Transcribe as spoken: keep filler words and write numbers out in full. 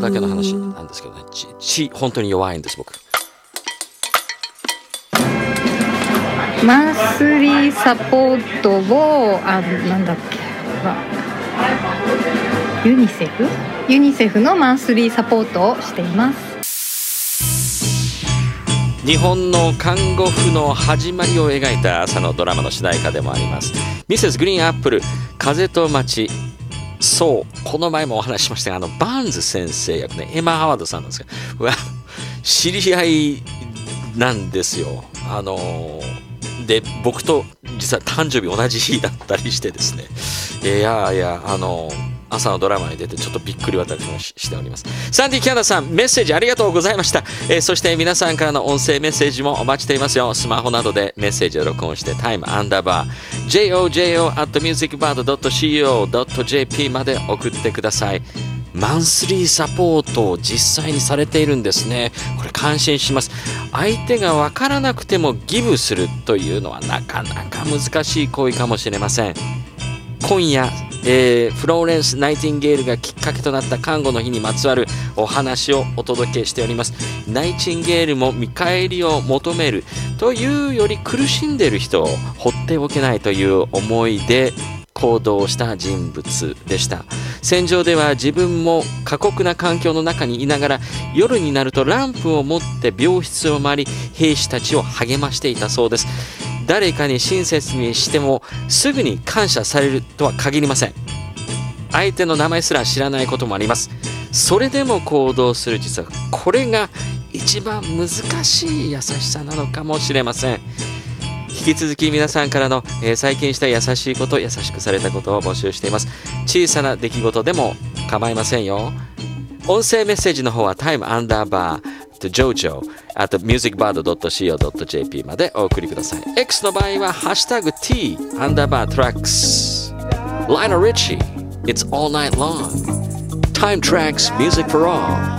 だけの話なんですけどね、血本当に弱いんです僕。 マンスリーサポートをあなんだっけユニセフユニセフのマンスリーサポートをしています。 日本の看護婦の始まりを描いた朝のドラマの主題歌でもあります。ミセスグリーンアップル、風と街。そう、この前もお話ししましたが、あのバーンズ先生役ね、エマ・ハワードさんなんですけど、知り合いなんですよ。あので僕と実は誕生日同じ日だったりしてですね、いやいやあの朝のドラマに出てちょっとびっくり私もしております。サンディ・キャナさん、メッセージありがとうございました。えー、そして皆さんからの音声メッセージもお待ちしていますよ。スマホなどでメッセージを録音してタイムアンダーバー ジェイオージェイオー アット ミュージックバード ドット シーオー ドット ジェーピー まで送ってください。マンスリーサポートを実際にされているんですね。これ感心します。相手が分からなくてもギブするというのはなかなか難しい行為かもしれません。今夜、えー、フローレンス・ナイティンゲールがきっかけとなった看護の日にまつわるお話をお届けしております。ナイチンゲールも見返りを求めるというより苦しんでいる人を放っておけないという思いで行動した人物でした。戦場では自分も過酷な環境の中にいながら夜になるとランプを持って病室を回り兵士たちを励ましていたそうです。誰かに親切にしてもすぐに感謝されるとは限りません。相手の名前すら知らないこともあります。それでも行動する、実はこれが一番難しい優しさなのかもしれません。引き続き皆さんからの、えー、最近した優しいこと、優しくされたことを募集しています。小さな出来事でも構いませんよ。音声メッセージの方はタイムアンダーバージョジョ at ミュージックバード ドット シーオー ドット ジェーピー までお送りください。 X の場合はハッシュタグ T アンダーバートラックス Lionel Richie It's all night long Time Tracks Music for all